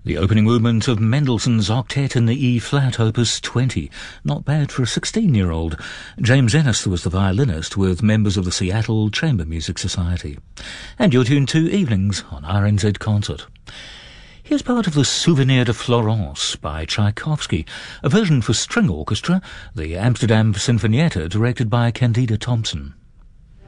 The opening movement of Mendelssohn's Octet in the E-flat, Opus 20. Not bad for a 16-year-old. James Ennis was the violinist with members of the Seattle Chamber Music Society. And you're tuned to Evenings on RNZ Concert. Here's part of the Souvenir de Florence by Tchaikovsky, a version for string orchestra, the Amsterdam Sinfonietta, directed by Candida Thompson.